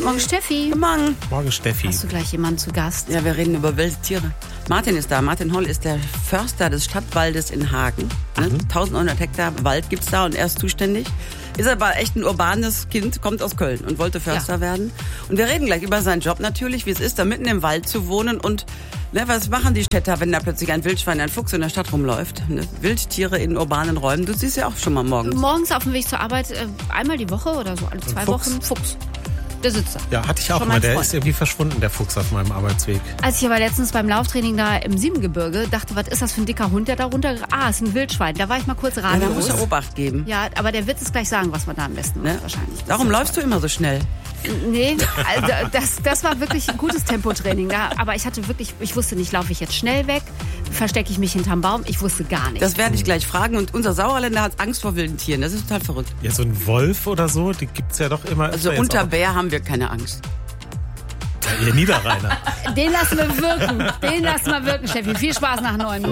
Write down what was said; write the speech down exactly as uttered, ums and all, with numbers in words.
Morgen, Steffi. Guten Morgen. Morgen, Steffi. Hast du gleich jemanden zu Gast? Ja, wir reden über wilde Tiere. Martin ist da. Martin Holl ist der Förster des Stadtwaldes in Hagen. Ne? Mhm. eintausendneunhundert Hektar Wald gibt's da und er ist zuständig. Ist aber echt ein urbanes Kind, kommt aus Köln und wollte Förster Ja. werden. Und wir reden gleich über seinen Job natürlich, wie es ist, da mitten im Wald zu wohnen. Und ne, was machen die Städter, wenn da plötzlich ein Wildschwein, ein Fuchs in der Stadt rumläuft? Ne? Wildtiere in urbanen Räumen, du siehst ja auch schon mal morgens. Morgens auf dem Weg zur Arbeit, äh, einmal die Woche oder so, alle zwei Fuchs? Wochen, Fuchs. Der sitzt da. Ja, hatte ich auch Schon mal. mein Der Freund. ist irgendwie verschwunden, der Fuchs auf meinem Arbeitsweg. Als ich aber letztens beim Lauftraining da im Siebengebirge dachte, was ist das für ein dicker Hund, der da runter... Ah, ist ein Wildschwein. Da war ich mal kurz Ja, da muss ratlos. er Obacht geben. Ja, aber der wird es gleich sagen, was man da am besten macht, Ne? wahrscheinlich. Darum läufst du immer so schnell. Nee, also das, das war wirklich ein gutes Tempotraining. Da, aber ich hatte wirklich, ich wusste nicht, laufe ich jetzt schnell weg, verstecke ich mich hinterm Baum, ich wusste gar nicht. Das werde ich gleich fragen. Und unser Sauerländer hat Angst vor wilden Tieren. Das ist total verrückt. Ja, so ein Wolf oder so, die gibt's ja doch immer. Also Ist ja unter jetzt Bär haben wir keine Angst. auch, ja, ihr Niederrheiner. Den lassen wir wirken. Den lassen wir wirken, Steffi. Viel Spaß nach neun.